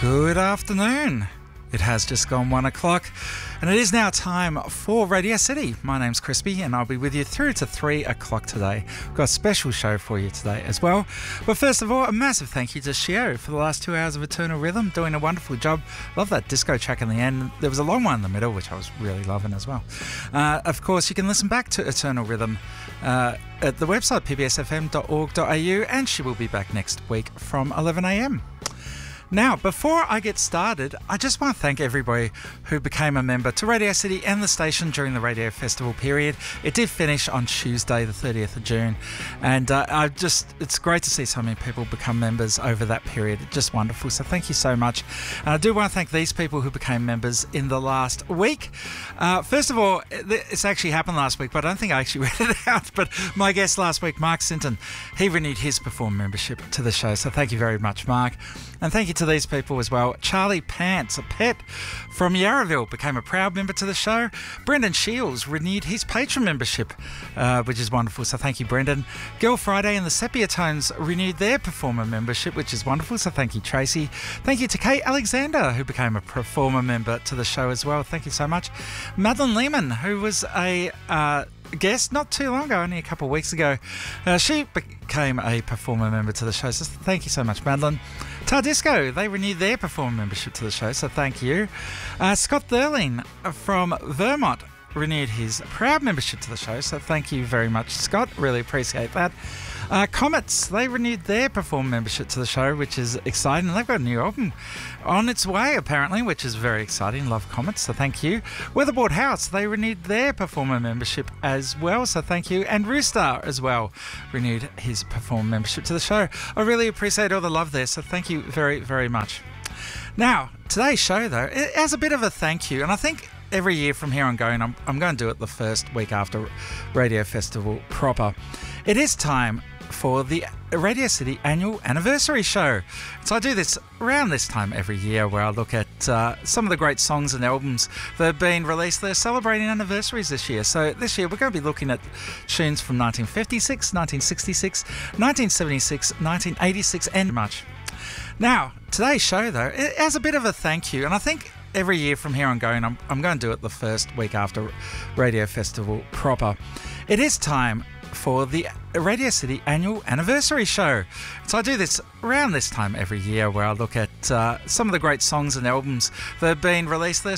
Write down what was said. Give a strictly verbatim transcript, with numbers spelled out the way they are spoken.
Good afternoon. It has just gone one o'clock and it is now time for Radio City. My name's Crispy and I'll be with you through to three o'clock today. We've got a special show for you today as well. But first of all, a massive thank you to Shio for the last two hours of Eternal Rhythm, doing a wonderful job. Love that disco track in the end. There was a long one in the middle, which I was really loving as well. Uh, of course, you can listen back to Eternal Rhythm uh, at the website p b s f m dot org dot a u, and she will be back next week from eleven a m. Now, before I get started, I just want to thank everybody who became a member to Radio City and the station during the Radio Festival period. It did finish on Tuesday, the thirtieth of June, and uh, I just it's great to see so many people become members over that period. It's just wonderful, so thank you so much. And I do want to thank these people who became members in the last week. Uh, first of all, it's actually happened last week, but I don't think I actually read it out, but my guest last week, Mark Sinton, he renewed his Perform membership to the show, so thank you very much, Mark. And thank you to these people as well. Charlie Pants, a pet from Yarraville, became a proud member to the show. Brendan Shields renewed his patron membership, uh, which is wonderful, so thank you, Brendan. Girl Friday and the Sepia Tones renewed their Performer membership, which is wonderful, so thank you, Tracy. Thank you to Kate Alexander, who became a Performer member to the show as well. Thank you so much. Madeline Lehman, who was a uh, guest not too long ago, only a couple of weeks ago. Uh, she became a Performer member to the show, so thank you so much, Madeline. Tardisco, they renewed their Performer membership to the show, so thank you. Uh, Scott Thurling from Vermont renewed his proud membership to the show, so thank you very much, Scott. Really appreciate that. Uh, Comets, they renewed their Perform membership to the show, which is exciting. They've got a new album on its way, apparently, which is very exciting. Love Comets, so thank you. Weatherboard House, they renewed their Performer membership as well, so thank you. And Rooster as well renewed his Perform membership to the show. I really appreciate all the love there, so thank you very, very much. Now, today's show, though, it has a bit of a thank you, and I think every year from here on going, I'm, I'm going to do it the first week after Radio Festival proper. It is time for the Radio City annual anniversary show. So I do this around this time every year, where I look at uh, some of the great songs and albums that have been released. They're celebrating anniversaries this year. So this year we're going to be looking at tunes from nineteen fifty-six, nineteen sixty-six, nineteen seventy-six, nineteen eighty-six, and much. Now, today's show, though, it has a bit of a thank you, and I think every year from here on going, I'm, I'm going to do it the first week after Radio Festival proper. It is time for the Radio City annual anniversary show. So I do this around this time every year, where I look at uh, some of the great songs and albums that have been released. They're